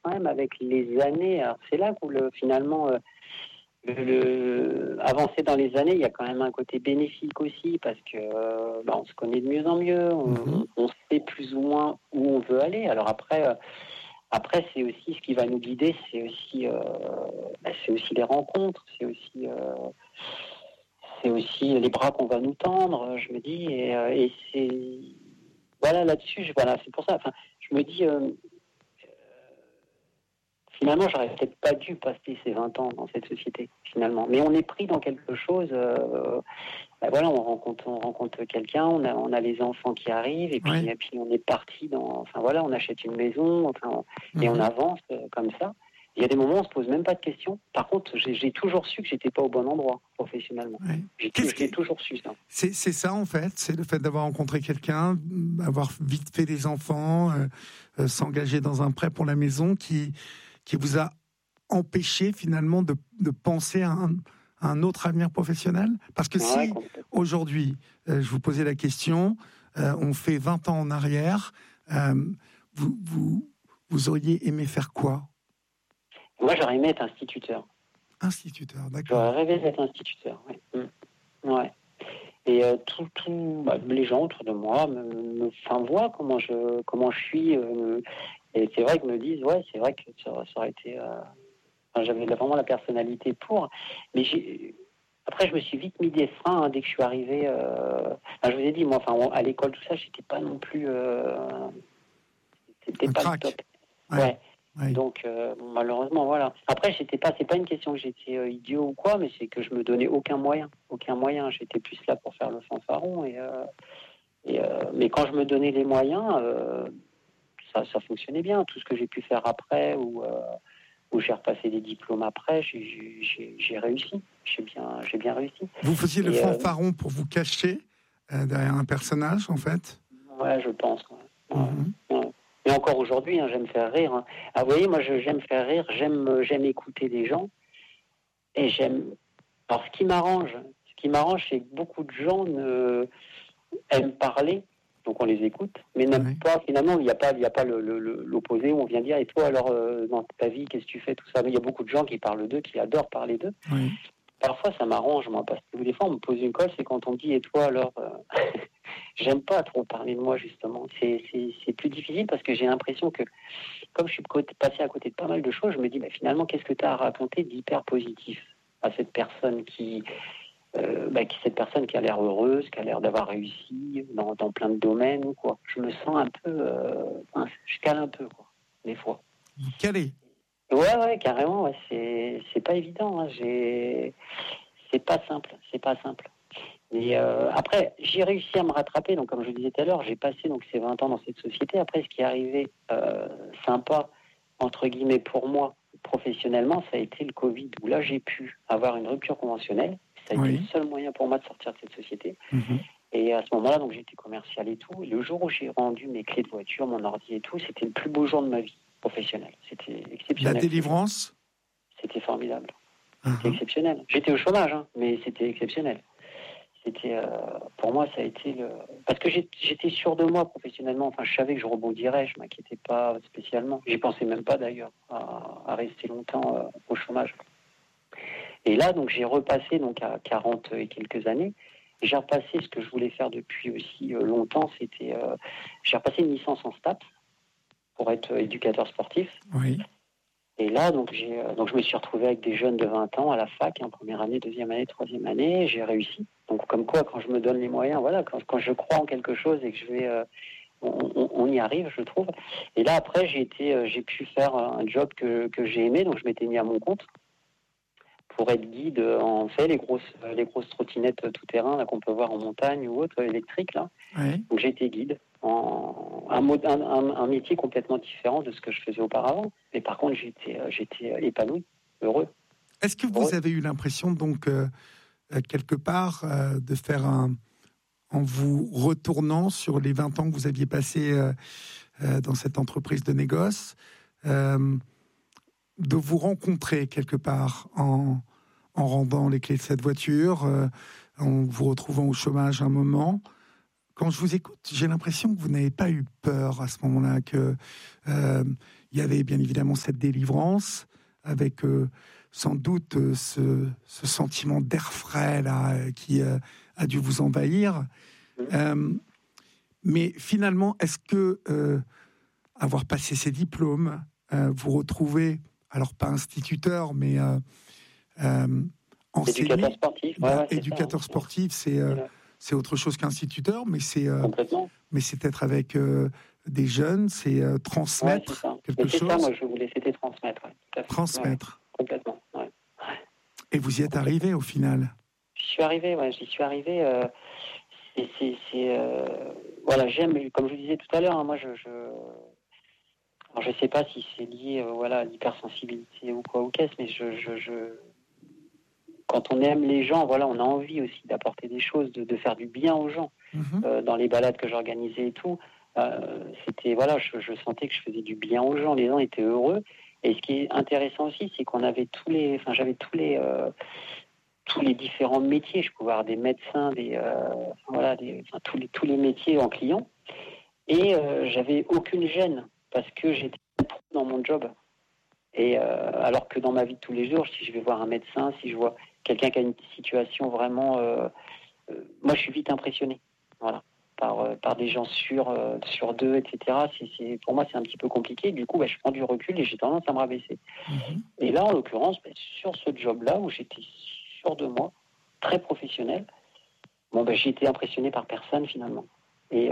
quand même avec les années. Alors c'est là où finalement avancer dans les années, il y a quand même un côté bénéfique aussi parce que on se connaît de mieux en mieux, on sait plus ou moins où on veut aller. Alors après c'est aussi ce qui va nous guider, c'est aussi les rencontres, c'est aussi les bras qu'on va nous tendre, je me dis, et c'est là-dessus, c'est pour ça. Enfin, je me dis. Finalement, j'aurais peut-être pas dû passer ces 20 ans dans cette société, finalement. Mais on est pris dans quelque chose. On rencontre quelqu'un, on a les enfants qui arrivent, et puis on est parti on achète une maison, et on avance comme ça. Il y a des moments où on se pose même pas de questions. Par contre, j'ai toujours su que j'étais pas au bon endroit professionnellement. Ouais. J'ai toujours su ça. C'est ça en fait, c'est le fait d'avoir rencontré quelqu'un, avoir vite fait des enfants, s'engager dans un prêt pour la maison qui vous a empêché finalement de penser à un autre avenir professionnel? Parce que si aujourd'hui, je vous posais la question, on fait 20 ans en arrière, vous auriez aimé faire quoi? Moi, j'aurais aimé être instituteur. Instituteur, d'accord. J'aurais rêvé d'être instituteur, oui. Ouais. Et les gens autour de moi voient comment je suis. Et c'est vrai qu'ils me disent, c'est vrai que ça aurait été... j'avais vraiment la personnalité pour. Mais après, je me suis vite mis des freins dès que je suis arrivé. Je vous ai dit, moi, à l'école, tout ça, j'étais pas non plus... c'était pas le top. Ouais. Donc, malheureusement, voilà. Après, c'est pas une question que j'étais idiot ou quoi, mais c'est que je me donnais aucun moyen. J'étais plus là pour faire le fanfaron. Mais quand je me donnais les moyens... ça fonctionnait bien. Tout ce que j'ai pu faire après ou j'ai repassé des diplômes après, j'ai réussi. J'ai bien réussi. Vous faisiez le fanfaron pour vous cacher derrière un personnage, en fait? Ouais, je pense. Ouais. Et encore aujourd'hui, j'aime faire rire. Ah, vous voyez, moi, j'aime faire rire. J'aime écouter les gens. Et j'aime... Alors, ce qui m'arrange, c'est que beaucoup de gens aiment parler. Donc on les écoute, mais n'aime pas, finalement, il n'y a pas l'opposé où on vient dire, et toi alors, dans ta vie, qu'est-ce que tu fais, tout ça. Mais il y a beaucoup de gens qui parlent d'eux, qui adorent parler d'eux. Oui. Parfois, ça m'arrange, moi, parce que des fois, on me pose une colle, c'est quand on me dit, et toi alors, j'aime pas trop parler de moi, justement. C'est plus difficile parce que j'ai l'impression que, comme je suis passé à côté de pas mal de choses, je me dis, finalement, qu'est-ce que tu as à raconter d'hyper positif à cette personne cette personne qui a l'air heureuse, qui a l'air d'avoir réussi dans plein de domaines, quoi. Je me sens un peu... je cale un peu, quoi, des fois. Vous calez? Ouais, carrément, ouais, c'est pas évident, c'est pas simple. Et après, j'ai réussi à me rattraper, donc comme je le disais tout à l'heure, j'ai passé ces 20 ans dans cette société. Après, ce qui est arrivé sympa, entre guillemets, pour moi, professionnellement, ça a été le Covid, où là, j'ai pu avoir une rupture conventionnelle. Ça a été le seul moyen pour moi de sortir de cette société. Mm-hmm. Et à ce moment-là, donc j'étais commercial et tout. Et le jour où j'ai rendu mes clés de voiture, mon ordi et tout, c'était le plus beau jour de ma vie professionnelle. C'était exceptionnel. La délivrance? C'était formidable. C'était exceptionnel. J'étais au chômage, mais c'était exceptionnel. C'était, pour moi, ça a été parce que j'étais sûr de moi professionnellement. Enfin, je savais que je rebondirais. Je m'inquiétais pas spécialement. J'y pensais même pas d'ailleurs à rester longtemps au chômage. Et là, donc, j'ai repassé à 40 et quelques années. J'ai repassé ce que je voulais faire depuis aussi longtemps. C'était, j'ai repassé une licence en STAPS pour être éducateur sportif. Oui. Et là, donc, je me suis retrouvé avec des jeunes de 20 ans à la fac, première année, deuxième année, troisième année. J'ai réussi. Donc, comme quoi, quand je me donne les moyens, voilà, quand je crois en quelque chose et que je vais... on y arrive, je trouve. Et là, après, j'ai pu faire un job que j'ai aimé. Donc, je m'étais mis à mon compte pour être guide en fait les grosses trottinettes tout-terrain là, qu'on peut voir en montagne ou autre, électriques là. Oui. Donc j'ai été guide, un métier complètement différent de ce que je faisais auparavant. Mais par contre j'étais épanoui, heureux. Est-ce que vous avez eu l'impression donc quelque part de faire en vous retournant sur les 20 ans que vous aviez passés dans cette entreprise de négoce, de vous rencontrer quelque part en rendant les clés de cette voiture, en vous retrouvant au chômage un moment? Quand je vous écoute, j'ai l'impression que vous n'avez pas eu peur à ce moment-là, que il y avait bien évidemment cette délivrance, avec sans doute ce sentiment d'air frais là, qui a dû vous envahir. Mais finalement, est-ce que avoir passé ces diplômes, vous retrouvez, alors pas instituteur, mais éducateur sportif. Éducateur sportif, c'est autre chose qu'instituteur, mais c'est être avec des jeunes, c'est transmettre quelque chose. C'est ça, moi je voulais, c'était transmettre. Transmettre. Complètement. Et vous y êtes arrivé au final. J'y suis arrivé. Voilà, j'aime, comme je vous disais tout à l'heure, moi alors, je sais pas si c'est lié à l'hypersensibilité ou quoi ou qu'est-ce, mais quand on aime les gens, voilà, on a envie aussi d'apporter des choses, de faire du bien aux gens. Dans les balades que j'organisais et tout, c'était je sentais que je faisais du bien aux gens. Les gens étaient heureux. Et ce qui est intéressant aussi, c'est qu'on avait j'avais tous les différents métiers. Je pouvais avoir des médecins, tous les métiers en client. Et j'avais aucune gêne parce que j'étais dans mon job. Et alors que dans ma vie de tous les jours, si je vais voir un médecin, si je vois quelqu'un qui a une situation vraiment, moi je suis vite impressionné, par des gens sûrs d'eux, etc. Pour moi c'est un petit peu compliqué. Du coup, je prends du recul et j'ai tendance à me rabaisser. Et là, en l'occurrence, sur ce job-là où j'étais sûr de moi, très professionnel, j'ai été impressionné par personne finalement. Et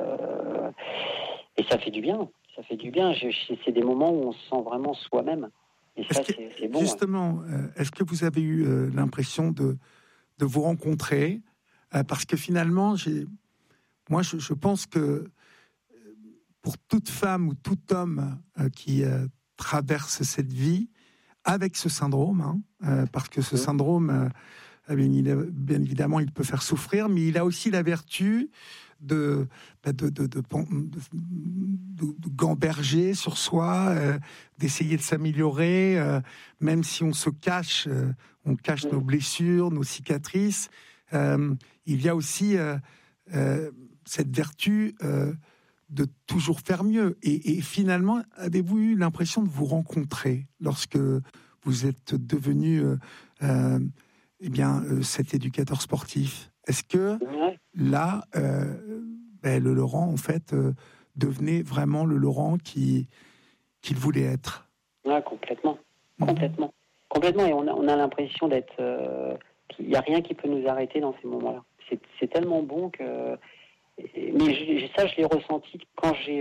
ça fait du bien. Ça fait du bien. C'est des moments où on se sent vraiment soi-même. Et ça, c'est bon. Justement, est-ce que vous avez eu l'impression de vous rencontrer parce que finalement, moi, je pense que pour toute femme ou tout homme qui traverse cette vie avec ce syndrome, parce que ce syndrome, bien évidemment, il peut faire souffrir, mais il a aussi la vertu de gamberger sur soi, d'essayer de s'améliorer, même si on se cache, on cache nos blessures, nos cicatrices. Il y a aussi cette vertu de toujours faire mieux. Et finalement, avez-vous eu l'impression de vous rencontrer lorsque vous êtes devenu cet éducateur sportif? Est-ce que là, le Laurent, en fait, devenait vraiment le Laurent qu'il voulait être? Complètement. Et on a l'impression d'être... qu'il n'y a rien qui peut nous arrêter dans ces moments-là. C'est tellement bon que... Mais je l'ai ressenti quand j'ai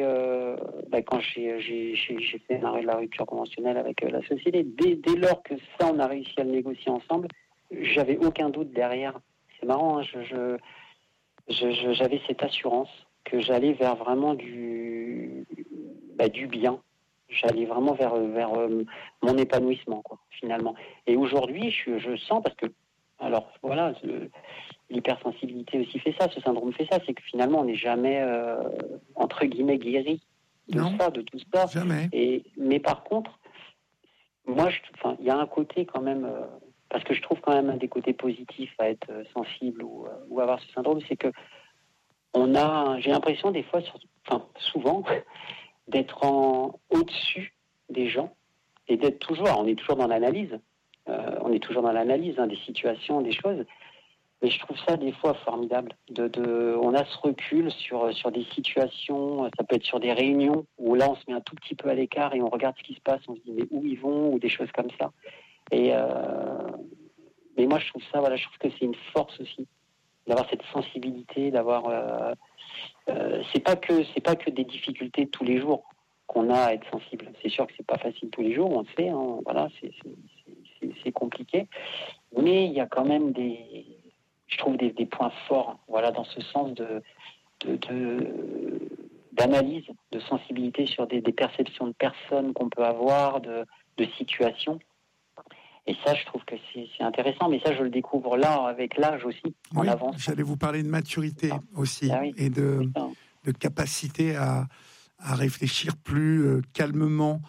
fait la rupture conventionnelle avec la société. Dès lors que ça, on a réussi à le négocier ensemble, j'avais aucun doute derrière. C'est marrant, j'avais cette assurance que j'allais vers vraiment du bien. J'allais vraiment vers mon épanouissement, finalement. Et aujourd'hui, je sens, parce que, alors voilà, l'hypersensibilité aussi fait ça, ce syndrome fait ça, c'est que finalement, on n'est jamais, entre guillemets, guéri de tout ça. Jamais. Mais par contre, moi, il y a un côté quand même... parce que je trouve quand même un des côtés positifs à être sensible ou avoir ce syndrome, c'est que j'ai l'impression des fois, souvent, d'être au-dessus des gens et d'être toujours, on est toujours dans l'analyse, des situations, des choses, mais je trouve ça des fois formidable. On a ce recul sur des situations, ça peut être sur des réunions où là on se met un tout petit peu à l'écart et on regarde ce qui se passe, on se dit mais où ils vont, ou des choses comme ça. Mais moi je trouve ça, je trouve que c'est une force aussi d'avoir cette sensibilité, d'avoir c'est pas que des difficultés de tous les jours qu'on a à être sensible. C'est sûr que c'est pas facile tous les jours, on le sait, c'est compliqué, mais il y a quand même je trouve des points forts, dans ce sens d'analyse, de sensibilité sur des perceptions de personnes qu'on peut avoir, de situations. Et ça, je trouve que c'est intéressant, mais ça, je le découvre là, avec l'âge aussi, en avance. J'allais vous parler de maturité aussi, et de capacité à réfléchir plus calmement,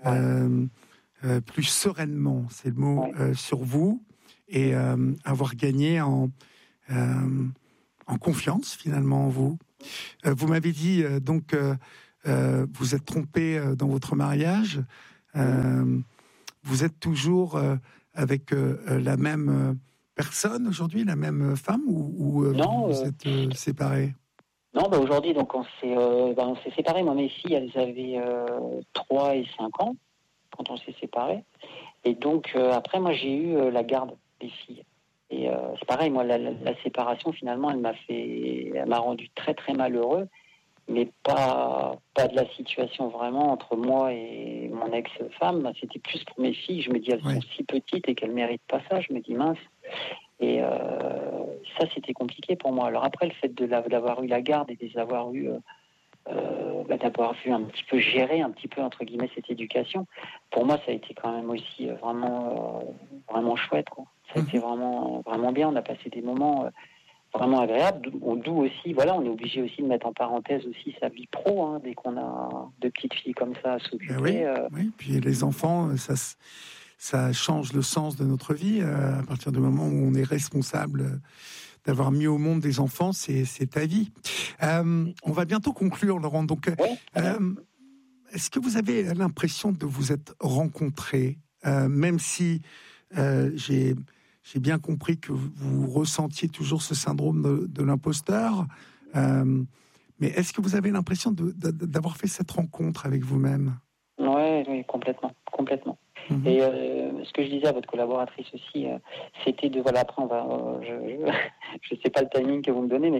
plus sereinement, c'est le mot, sur vous, et avoir gagné en confiance, finalement, en vous. Vous m'avez dit, vous êtes trompé dans votre mariage. Vous êtes toujours avec la même personne aujourd'hui, la même femme, ou Non, vous êtes séparés? non, aujourd'hui, donc on s'est séparés. Moi, mes filles, elles avaient 3 et 5 ans quand on s'est séparés. Et donc, après, moi, j'ai eu la garde des filles. Et c'est pareil, moi, la séparation, finalement, elle m'a rendu très, très malheureux, mais pas de la situation vraiment entre moi et mon ex-femme. C'était plus pour mes filles. Je me dis, elles sont si petites et qu'elles ne méritent pas ça. Je me dis, mince. Et ça, c'était compliqué pour moi. Alors après, le fait d'avoir eu la garde et d'avoir eu... d'avoir vu un petit peu gérer, un petit peu entre guillemets, cette éducation, pour moi ça a été quand même aussi vraiment chouette, quoi. Ça a été vraiment bien. On a passé des moments vraiment agréables, d'où aussi, voilà, on est obligé aussi de mettre en parenthèse aussi sa vie pro, hein, dès qu'on a deux petites filles comme ça à s'occuper. Oui, puis les enfants, ça change le sens de notre vie à partir du moment où on est responsable d'avoir mis au monde des enfants, c'est ta vie. On va bientôt conclure, Laurent. Donc, est-ce que vous avez l'impression de vous être rencontrés, même si j'ai bien compris que vous ressentiez toujours ce syndrome de l'imposteur, mais est-ce que vous avez l'impression d'avoir fait cette rencontre avec vous-même? Oui, complètement. Et ce que je disais à votre collaboratrice aussi, c'était de, voilà, après on va, je sais pas le timing que vous me donnez, mais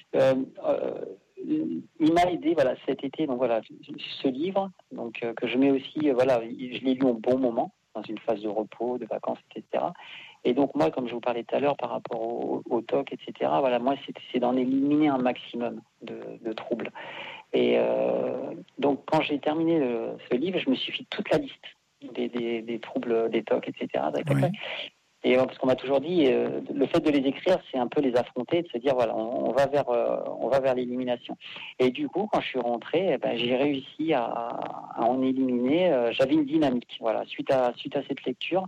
il m'a aidé, voilà, cet été, donc voilà, ce livre, donc que je mets aussi, voilà, je l'ai lu au bon moment, dans une phase de repos, de vacances, etc. Et donc moi, comme je vous parlais tout à l'heure par rapport au TOC, etc., voilà, moi c'est d'en éliminer un maximum de troubles. Et donc quand j'ai terminé ce livre, je me suis fait toute la liste des troubles, des TOC, etc. Oui. Et parce qu'on m'a toujours dit, le fait de les écrire, c'est un peu les affronter, de se dire voilà, on va vers l'élimination. Et du coup, quand je suis rentré, j'ai réussi à en éliminer. J'avais une dynamique, voilà, suite à cette lecture.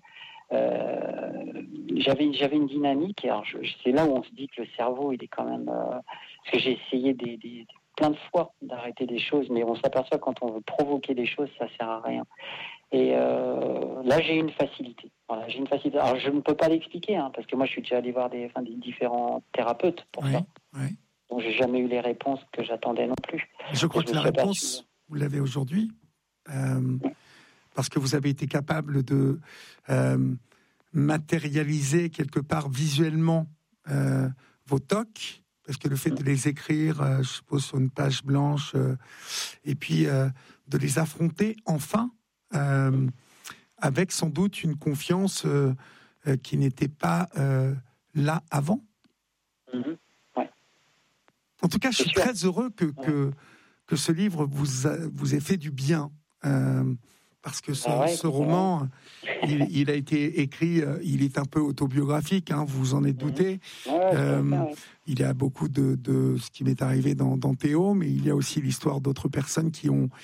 J'avais une dynamique. Et alors c'est là où on se dit que le cerveau, il est quand même. Parce que j'ai essayé plein de fois d'arrêter des choses, mais on s'aperçoit que quand on veut provoquer des choses, ça sert à rien. Et là, j'ai une facilité. Voilà, j'ai une facilité. Alors, je ne peux pas l'expliquer, hein, parce que moi, je suis déjà allé voir des différents thérapeutes pour ça. Oui. Donc, j'ai jamais eu les réponses que j'attendais non plus. Je crois que la réponse, vous l'avez aujourd'hui, parce que vous avez été capable de matérialiser quelque part visuellement vos TOC, parce que le fait de les écrire, je suppose, sur une page blanche, et puis de les affronter enfin, avec sans doute une confiance qui n'était pas là avant. Ouais. En tout cas, je suis très heureux que ce livre vous ait fait du bien, parce que ce roman, il a été écrit, il est un peu autobiographique, hein, vous en êtes douté. Il y a beaucoup de ce qui m'est arrivé dans Théo, mais il y a aussi l'histoire d'autres personnes qui ont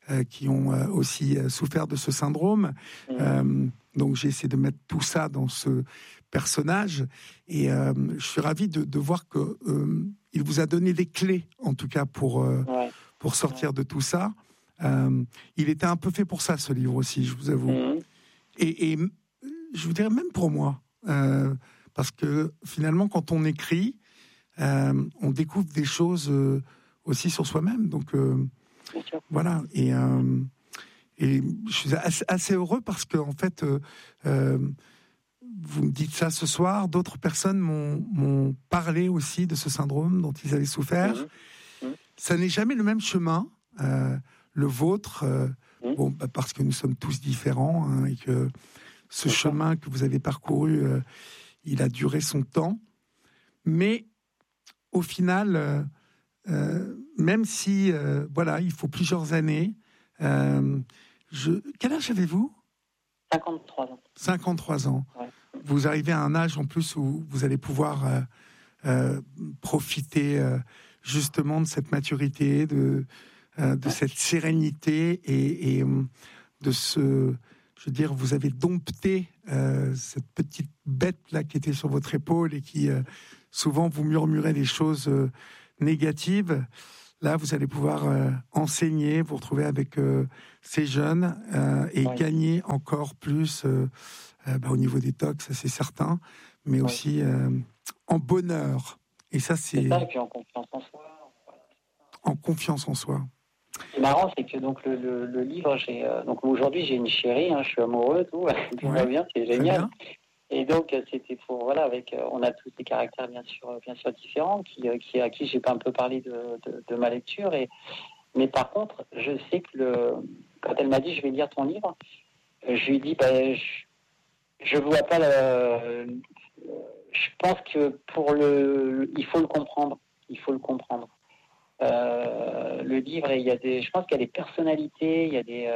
aussi souffert de ce syndrome. Donc j'ai essayé de mettre tout ça dans ce personnage, et je suis ravi de voir que il vous a donné des clés, en tout cas pour sortir de tout ça. Il était un peu fait pour ça, ce livre aussi, je vous avoue. Et je vous dirais même pour moi, parce que finalement, quand on écrit, on découvre des choses aussi sur soi-même. Donc voilà. Et je suis assez heureux parce que en fait, vous me dites ça ce soir. D'autres personnes m'ont parlé aussi de ce syndrome dont ils avaient souffert. Ça n'est jamais le même chemin. Le vôtre, parce que nous sommes tous différents, hein, et que ce chemin que vous avez parcouru, il a duré son temps. Mais au final, même si, voilà, il faut plusieurs années. Quel âge avez-vous ? 53 ans. 53 ans. Ouais. Vous arrivez à un âge en plus où vous allez pouvoir profiter justement de cette maturité, de cette sérénité et de ce... Je veux dire, vous avez dompté cette petite bête-là qui était sur votre épaule et qui souvent vous murmurait des choses négatives. là, vous allez pouvoir enseigner, vous retrouver avec ces jeunes et gagner encore plus au niveau des TOC, ça c'est certain, mais aussi en bonheur. Et ça, c'est ça, et puis en confiance en soi. En confiance en soi. Ce qui est marrant, c'est que donc le livre, donc aujourd'hui j'ai une chérie, je suis amoureux, tout va bien, c'est génial. Et donc c'était pour on a tous des caractères bien sûr différents, à qui j'ai un peu parlé de ma lecture. Mais par contre, je sais que quand elle m'a dit je vais lire ton livre, je lui ai dit je vois pas je pense que il faut le comprendre. Le livre, je pense qu'il y a des personnalités, il y a des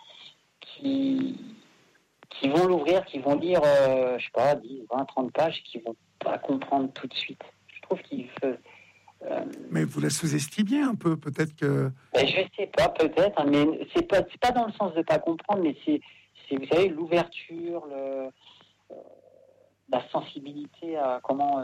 qui vont l'ouvrir, qui vont lire, 10, 20, 30 pages, qui vont pas comprendre tout de suite. Je trouve qu'il faut... Mais vous la sous-estimez un peu, peut-être que... je sais pas, peut-être, mais c'est pas dans le sens de pas comprendre, mais c'est vous savez, l'ouverture, la sensibilité à comment...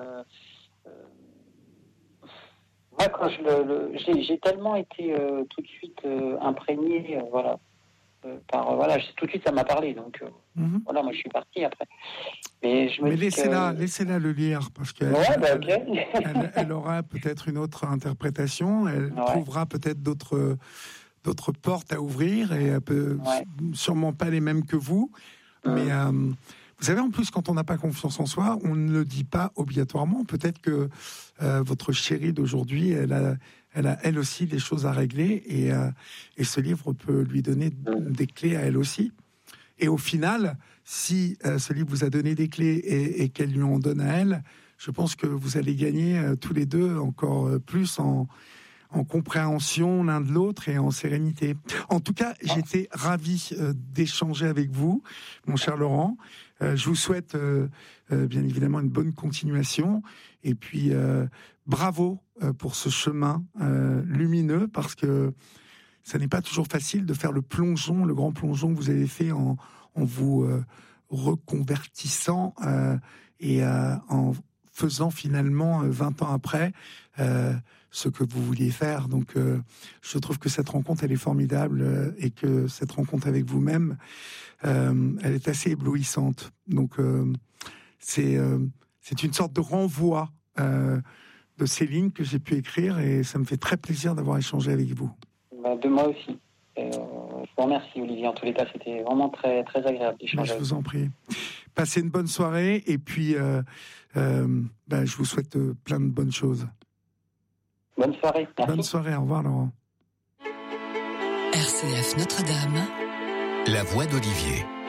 moi, quand j'ai tellement été tout de suite imprégné, tout de suite ça m'a parlé, donc moi je suis parti après. Mais laissez-la le lire, parce qu'elle elle aura peut-être une autre interprétation, elle trouvera peut-être d'autres portes à ouvrir, et elle peut sûrement pas les mêmes que vous, mais vous savez, en plus, quand on n'a pas confiance en soi, on ne le dit pas obligatoirement. Peut-être que votre chérie d'aujourd'hui, elle a elle aussi des choses à régler, et ce livre peut lui donner des clés à elle aussi. Et au final, si ce livre vous a donné des clés et qu'elle lui en donne à elle, je pense que vous allez gagner tous les deux encore plus en compréhension l'un de l'autre et en sérénité. En tout cas, j'étais ravi d'échanger avec vous, mon cher Laurent. Je vous souhaite bien évidemment une bonne continuation, et puis bravo pour ce chemin lumineux, parce que ça n'est pas toujours facile de faire le grand plongeon que vous avez fait en vous reconvertissant et en faisant finalement 20 ans après ce que vous vouliez faire. Donc je trouve que cette rencontre, elle est formidable, et que cette rencontre avec vous-même, elle est assez éblouissante. Donc c'est une sorte de renvoi de ces lignes que j'ai pu écrire, et ça me fait très plaisir d'avoir échangé avec vous. De moi aussi. Je vous remercie, Olivier. En tous les cas, c'était vraiment très, très agréable d'échanger. Je vous en prie. Passez une bonne soirée, et puis je vous souhaite plein de bonnes choses. Bonne soirée. Merci. Bonne soirée. Au revoir, Laurent. RCF Notre-Dame. La voix d'Olivier.